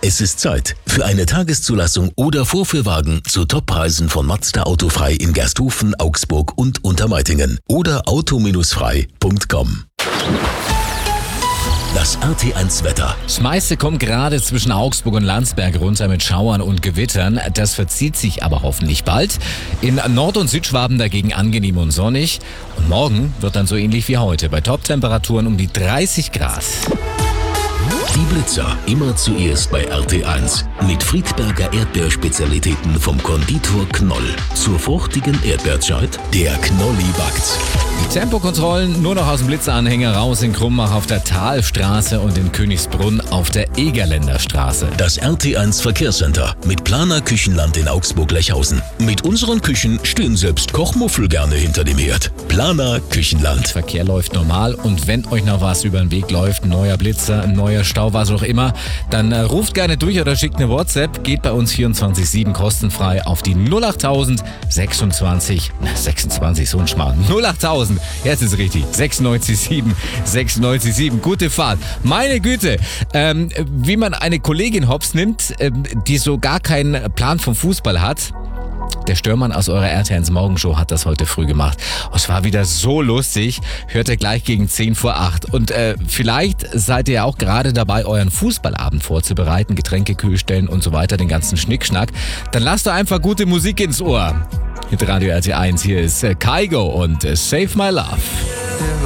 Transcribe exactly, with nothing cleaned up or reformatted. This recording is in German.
Es ist Zeit für eine Tageszulassung oder Vorführwagen zu Toppreisen von Mazda Autofrei in Gersthofen, Augsburg und Untermeitingen oder auto frei punkt com. Das R T eins Wetter. Das meiste kommt gerade zwischen Augsburg und Landsberg runter mit Schauern und Gewittern. Das verzieht sich aber hoffentlich bald. In Nord- und Südschwaben dagegen angenehm und sonnig. Und morgen wird dann so ähnlich wie heute bei Toptemperaturen um die dreißig Grad. Die Blitzer immer zuerst bei R T eins. Mit Friedberger Erdbeerspezialitäten vom Konditor Knoll. Zur fruchtigen Erdbeerzeit, der Knolli backt. Die Tempokontrollen nur noch aus dem Blitzeranhänger raus in Krumbach auf der Talstraße und in Königsbrunn auf der Egerländer Straße. Das R T eins Verkehrscenter mit Planer Küchenland in Augsburg-Lechhausen. Mit unseren Küchen stehen selbst Kochmuffel gerne hinter dem Herd. Planer Küchenland. Verkehr läuft normal und wenn euch noch was über den Weg läuft, ein neuer Blitzer, ein neuer Stau, was auch immer, dann äh, ruft gerne durch oder schickt eine WhatsApp. Geht bei uns vierundzwanzig sieben kostenfrei auf die null acht sechsundzwanzig, sechsundzwanzig, so ein Schmarrn, null acht tausend, jetzt ist es richtig, sechsundneunzig sieben, sechsundneunzig sieben, gute Fahrt. Meine Güte, ähm, wie man eine Kollegin hops nimmt, ähm, die so gar keinen Plan vom Fußball hat. Der Stürmann aus eurer R T eins Morgenshow hat das heute früh gemacht. Oh, es war wieder so lustig. Hört ihr gleich gegen zehn vor acht. Und äh, vielleicht seid ihr auch gerade dabei, euren Fußballabend vorzubereiten, Getränke kühl stellen und so weiter, den ganzen Schnickschnack. Dann lasst doch einfach gute Musik ins Ohr. Mit Radio R T eins, hier ist äh, Kygo und äh, Save My Love.